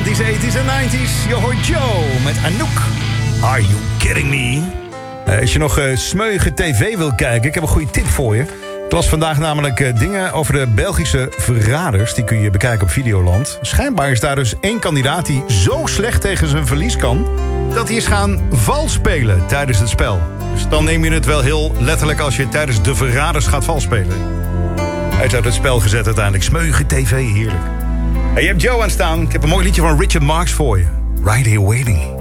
70s, 80s en 90s. Je hoort Joe met Anouk. Are you kidding me? Als je nog smeuïge tv wil kijken, ik heb een goede tip voor je. Ik las vandaag namelijk dingen over de Belgische verraders. Die kun je bekijken op Videoland. Schijnbaar is daar dus één kandidaat die zo slecht tegen zijn verlies kan... dat hij is gaan vals spelen tijdens het spel. Dus dan neem je het wel heel letterlijk als je tijdens de verraders gaat vals spelen. Hij is uit het spel gezet uiteindelijk. Smeuïge tv, heerlijk. Hey, je hebt Joe aan staan. Ik heb een mooi liedje van Richard Marx voor je. Right Here Waiting.